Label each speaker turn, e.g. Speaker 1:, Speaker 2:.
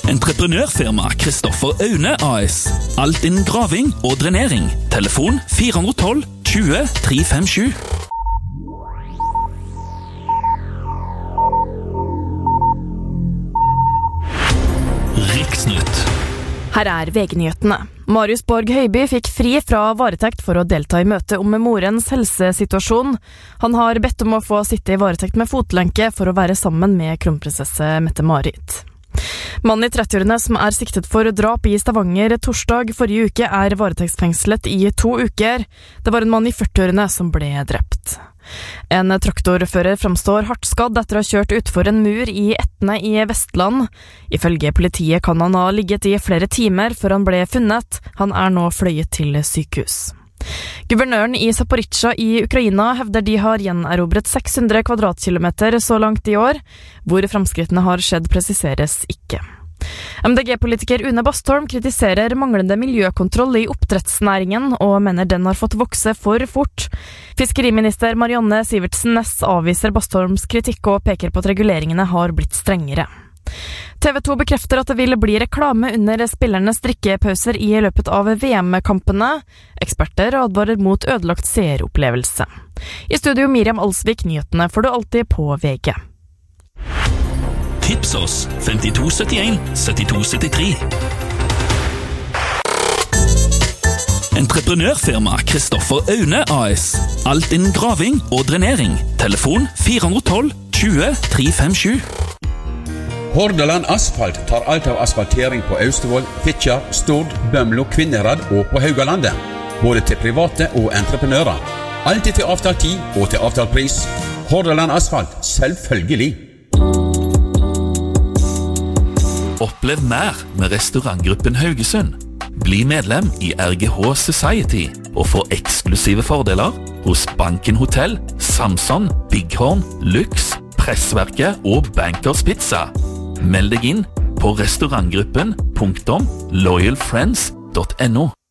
Speaker 1: Entreprenørfirma Kristoffer Aune AS. Alt innen graving og drenering. Telefon 412 20 357. Riksnytt.
Speaker 2: Her er VG-nyhetene. Marius Borg Høiby fikk fri fra varetekt for å delta i møte om morens helsesituasjon. Han har bedt om å få sitte i varetekt med fotlenke for å være sammen med kronprinsesse Mette-Marit. Mannen i 30-årene som er siktet for drap i Stavanger torsdag forrige uke er varetektsfengslet i 2 uker. Det var en mann i 40-årene som ble drept. En traktorfører fremstår hardt skadd etter å ha kjørt utfor en mur i Etne i Vestland. Ifølge politiet kan han ha ligget i flere timer før han ble funnet. Han er nå fløyet til sykehus. Guvernøren i Zaporizjzja i Ukraina hevder de har gjenerobret 600 kvadratkilometer så langt i år. Hvor fremskrittene har skjedd presiseres ikke. MDG-politiker Une Bastholm kritiserer manglende miljøkontroll i oppdrettsnæringen og mener den har fått vokse for fort. Fiskeriminister Marianne Sivertsen Næss avviser Bastholms kritikk og peker på at reguleringene har blitt strengere. TV 2 bekrefter at det vil bli reklame under spillernes drikkepauser i løpet av VM-kampene. Eksperter advarer mot ødelagt seeropplevelse. I studio Miriam Alsvik, nyhetene får du alltid på VG.
Speaker 1: Tips oss 5271 7273. Entreprenørfirma Kristoffer Aune AS. Alt innen graving og drenering. Telefon 412 20 357.
Speaker 3: Hordaland Asfalt tar alt av asfaltering på Austevoll, Fitjar, Stord, Bømlo, Kvinnherad og på Haugalandet. Både til private og entreprenører. Alltid til avtalt tid og til avtalt pris. Hordaland Asfalt, selvfølgelig.
Speaker 1: Opplev mer med restaurantgruppen Haugesund. Bli medlem i RGH Society og få eksklusive fordeler hos Banken Hotel, Samson, Bighorn, Lux, Pressverket og Bankers Pizza. Meld deg inn på restaurantgruppen.loyalfriends.no.